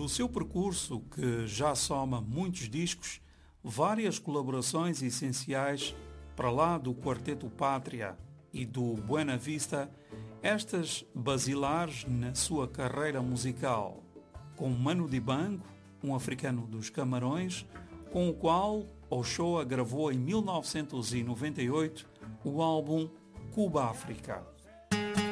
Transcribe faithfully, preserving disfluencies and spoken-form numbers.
seu percurso, que já soma muitos discos, várias colaborações essenciais, para lá do Quarteto Pátria e do Buena Vista, estas basilares na sua carreira musical, com Manu Dibango, um africano dos Camarões, com o qual Ochoa gravou em mil novecentos e noventa e oito o álbum Cuba África.